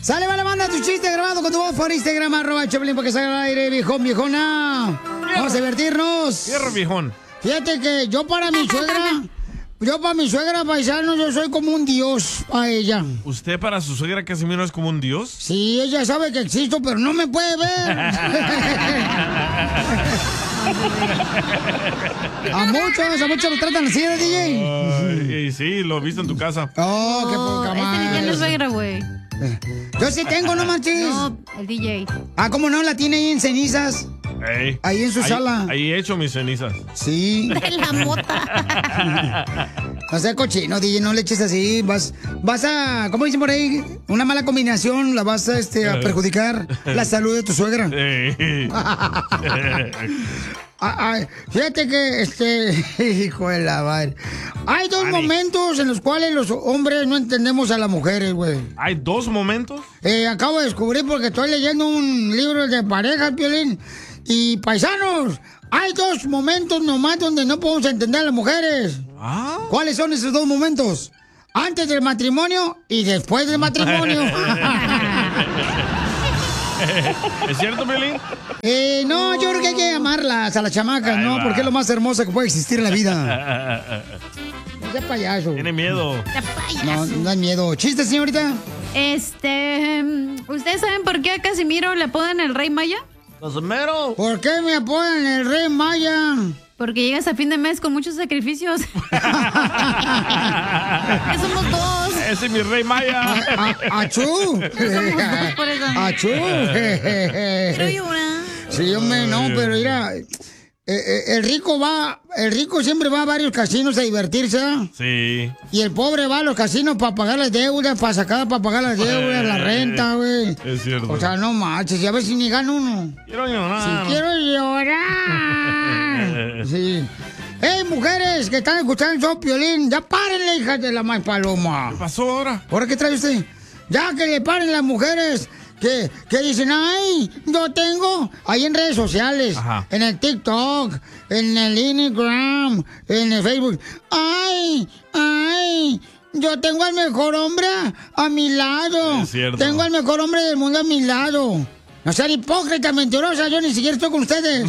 Sale, vale, manda tu chiste grabado con tu voz por Instagram, @Choplin, porque salga al aire, viejón, viejona. Vamos a divertirnos. Cierra, viejón. Fíjate que yo para mi suegra, paisano, yo soy como un dios a ella. ¿Usted para su suegra Casimiro es como un dios? Sí, ella sabe que existo, pero no me puede ver. A muchos lo tratan así, ¿de DJ? Sí, lo he visto en tu casa. Oh, qué poca madre. Este ni tiene suegra, güey. Yo sí tengo, no manches. No, el DJ. Ah, ¿cómo no? La tiene ahí en cenizas. Ey, Ahí en su sala. Ahí he hecho mis cenizas. Sí. De la mota. No sea cochino, DJ, no le eches así. Vas a, ¿cómo dicen por ahí? Una mala combinación, la vas a perjudicar la salud de tu suegra. Fíjate que, hijo de la madre. Hay dos momentos en los cuales los hombres no entendemos a las mujeres, güey. ¿Hay dos momentos? Acabo de descubrir porque estoy leyendo un libro de parejas, Piolín. Y paisanos, hay dos momentos nomás donde no podemos entender a las mujeres. ¿Ah? ¿Cuáles son esos dos momentos? Antes del matrimonio y después del matrimonio. ¿Es cierto, Piolín? No, yo creo que hay que amarlas a las chamacas, ¿no? Porque es lo más hermoso que puede existir en la vida. No sea payaso. Tiene miedo. No hay miedo. ¿Chiste, señorita? ¿Ustedes saben por qué a Casimiro le apodan el Rey Maya? ¡Casimiro! ¿Por qué me apodan el Rey Maya? Porque llegas a fin de mes con muchos sacrificios. Que somos dos. Ese es mi Rey Maya. ¡Achú! Somos dos por eso. ¡Achú! Quiero llorar. Sí, hombre, no, pero mira, el rico siempre va a varios casinos a divertirse, ¿eh? Sí. Y el pobre va a los casinos para pagar las deudas, para pagar las deudas, la renta, güey. Es cierto. O sea, no manches, y a ver si ni gana uno. Quiero llorar. Sí, quiero llorar. Sí. ¡Ey, mujeres que están escuchando el show, Piolín! ¡Ya párenle, hijas de la más paloma! ¿Qué pasó ahora? ¿Ahora qué trae usted? Ya que le paren las mujeres que dicen, ¡ay, yo tengo! Ahí en redes sociales, Ajá. En el TikTok, en el Instagram, en el Facebook. ¡Ay, yo tengo al mejor hombre a mi lado! Es cierto. Tengo al mejor hombre del mundo a mi lado. No sean hipócritas, mentirosas, yo ni siquiera estoy con ustedes.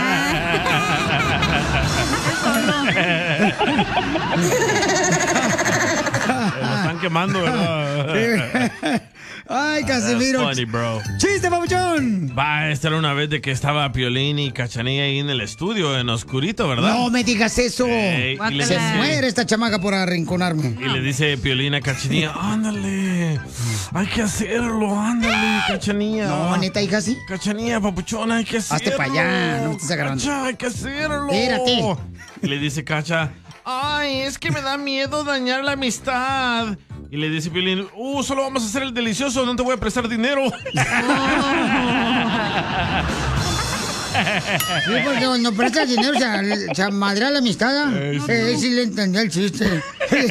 Lo están quemando, ¿verdad? Ay, Casimiro. That's funny, bro. ¡Chiste, papuchón! Esta era una vez de que estaba Piolín y Cachanilla ahí en el estudio, en oscurito, ¿verdad? No me digas eso. Y le Se dice- muere esta chamaca por arrinconarme. Y le dice Piolín a Cachanilla, ándale, hay que hacerlo, ándale, Cachanilla. No, neta, hija, sí. Cachanilla, papuchona, hay que hacerlo. Hazte para allá, no me estés agarrando. Cacha, hay que hacerlo. Espérate. Y le dice Cacha, ay, es que me da miedo dañar la amistad. Y le dice Piolín, solo vamos a hacer el delicioso, no te voy a prestar dinero. Sí, porque cuando prestas dinero se madrea la amistad. Sí le entendí el chiste.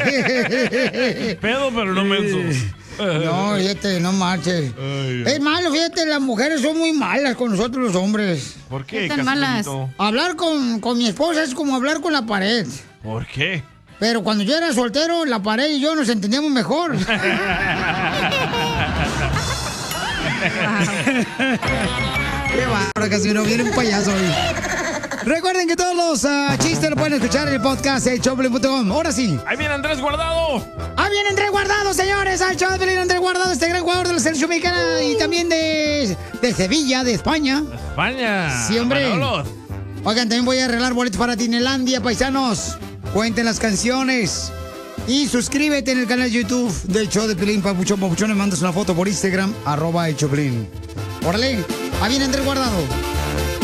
Pedo, pero no menso. No, fíjate, no marches. Es malo, fíjate, las mujeres son muy malas con nosotros los hombres. ¿Por qué, ¿Qué tan malas? Casimirito? Hablar con mi esposa es como hablar con la pared. ¿Por qué? Pero cuando yo era soltero, la pared y yo nos entendíamos mejor. Qué bárbaro, Casimiro, viene un payaso hoy. Recuerden que todos los chistes lo pueden escuchar en el podcast de Choplin.com. Ahora sí. ¡Ahí viene Andrés Guardado! ¡Ahí viene Andrés Guardado, señores! ¡Al show de Andrés Guardado, este gran jugador de la selección mexicana y también de Sevilla, de España! España. Sí, hombre. Manolos. Oigan, también voy a arreglar boletos para Disneylandia, paisanos. Cuenten las canciones. Y suscríbete en el canal de YouTube del show de Piolín, Papuchón. Papuchón, le mandas una foto por Instagram, @el Choplin. Órale, ahí viene Andrés Guardado.